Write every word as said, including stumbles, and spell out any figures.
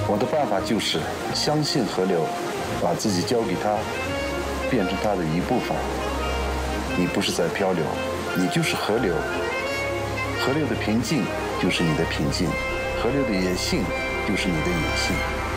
我的办法就是相信河流，把自己交给它，变成它的一部分。你不是在漂流，你就是河流。河流的平静就是你的平静，河流的野性就是你的野性。